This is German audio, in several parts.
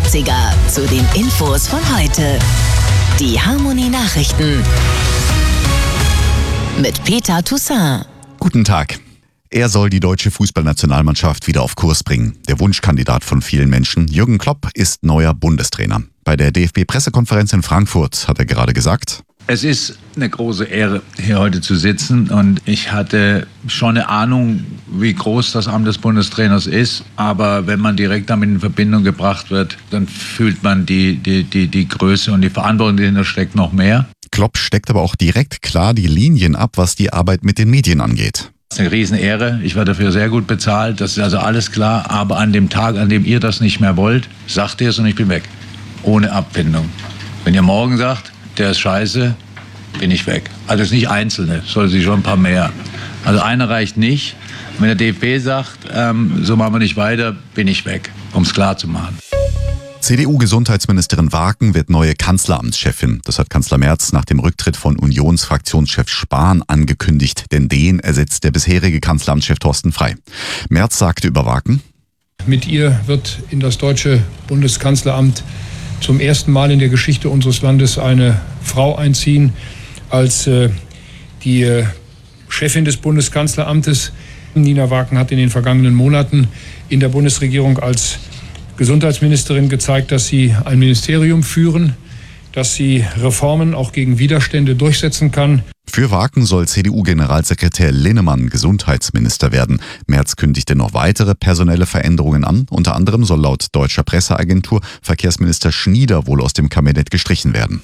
80er zu den Infos von heute. Die Harmony Nachrichten mit Peter Toussaint. Guten Tag. Er soll die deutsche Fußballnationalmannschaft wieder auf Kurs bringen. Der Wunschkandidat von vielen Menschen, Jürgen Klopp, ist neuer Bundestrainer. Bei der DFB-Pressekonferenz in Frankfurt hat er gerade gesagt: Es ist eine große Ehre, hier heute zu sitzen, und ich hatte schon eine Ahnung, wie groß das Amt des Bundestrainers ist, aber wenn man direkt damit in Verbindung gebracht wird, dann fühlt man die Größe und die Verantwortung, die dahinter steckt, noch mehr. Klopp steckt aber auch direkt klar die Linien ab, was die Arbeit mit den Medien angeht. Das ist eine Riesenehre, ich werde dafür sehr gut bezahlt, das ist also alles klar, aber an dem Tag, an dem ihr das nicht mehr wollt, sagt ihr es und ich bin weg, ohne Abfindung. Wenn ihr morgen sagt, der ist scheiße, bin ich weg. Also es ist nicht Einzelne, soll sich schon ein paar mehr. Also einer reicht nicht. Wenn der DFB sagt, so machen wir nicht weiter, bin ich weg, um es klar zu machen. CDU-Gesundheitsministerin Waken wird neue Kanzleramtschefin. Das hat Kanzler Merz nach dem Rücktritt von Unionsfraktionschef Spahn angekündigt, denn den ersetzt der bisherige Kanzleramtschef Thorsten Frey. Merz sagte über Waken: Mit ihr wird in das deutsche Bundeskanzleramt zum ersten Mal in der Geschichte unseres Landes eine Frau einziehen als die Chefin des Bundeskanzleramtes. Nina Waken hat in den vergangenen Monaten in der Bundesregierung als Gesundheitsministerin gezeigt, dass sie ein Ministerium führen, dass sie Reformen auch gegen Widerstände durchsetzen kann. Für Waken soll CDU-Generalsekretär Linnemann Gesundheitsminister werden. Merz kündigte noch weitere personelle Veränderungen an. Unter anderem soll laut deutscher Presseagentur Verkehrsminister Schnieder wohl aus dem Kabinett gestrichen werden.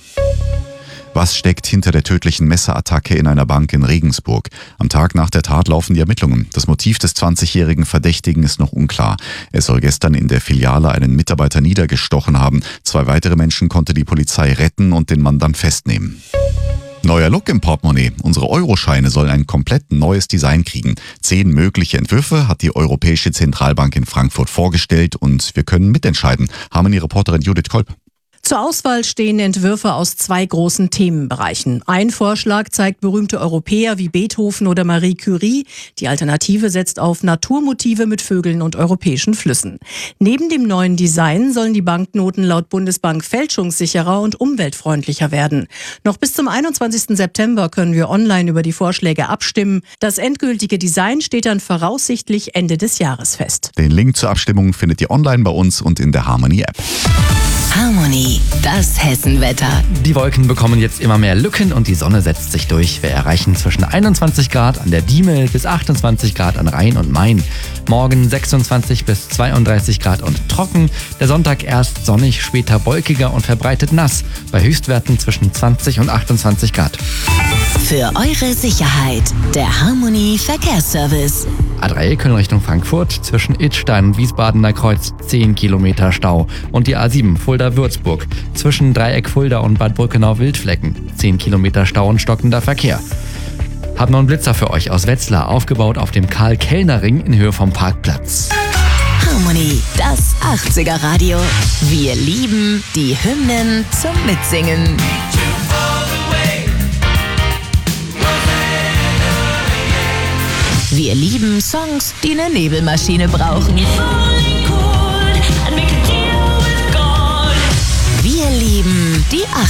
Was steckt hinter der tödlichen Messerattacke in einer Bank in Regensburg? Am Tag nach der Tat laufen die Ermittlungen. Das Motiv des 20-jährigen Verdächtigen ist noch unklar. Er soll gestern in der Filiale einen Mitarbeiter niedergestochen haben. 2 weitere Menschen konnte die Polizei retten und den Mann dann festnehmen. Neuer Look im Portemonnaie. Unsere Euroscheine sollen ein komplett neues Design kriegen. 10 mögliche Entwürfe hat die Europäische Zentralbank in Frankfurt vorgestellt und wir können mitentscheiden. Harmony-Reporterin Judith Kolb. Zur Auswahl stehen Entwürfe aus 2 großen Themenbereichen. Ein Vorschlag zeigt berühmte Europäer wie Beethoven oder Marie Curie. Die Alternative setzt auf Naturmotive mit Vögeln und europäischen Flüssen. Neben dem neuen Design sollen die Banknoten laut Bundesbank fälschungssicherer und umweltfreundlicher werden. Noch bis zum 21. September können wir online über die Vorschläge abstimmen. Das endgültige Design steht dann voraussichtlich Ende des Jahres fest. Den Link zur Abstimmung findet ihr online bei uns und in der Harmony-App. Harmony, das Hessenwetter. Die Wolken bekommen jetzt immer mehr Lücken und die Sonne setzt sich durch. Wir erreichen zwischen 21 Grad an der Diemel bis 28 Grad an Rhein und Main. Morgen 26 bis 32 Grad und trocken. Der Sonntag erst sonnig, später wolkiger und verbreitet nass. Bei Höchstwerten zwischen 20 und 28 Grad. Für eure Sicherheit, der Harmony Verkehrsservice. A3 Köln Richtung Frankfurt, zwischen Idstein und Wiesbadener Kreuz 10 Kilometer Stau. Und die A7 Fulda-Würzburg, zwischen Dreieck Fulda und Bad Brückenau-Wildflecken 10 Kilometer Stau und stockender Verkehr. Hab noch einen Blitzer für euch aus Wetzlar, aufgebaut auf dem Karl-Kellner-Ring in Höhe vom Parkplatz. Harmony, das 80er Radio. Wir lieben die Hymnen zum Mitsingen. Wir lieben Songs, die eine Nebelmaschine brauchen. Wir lieben die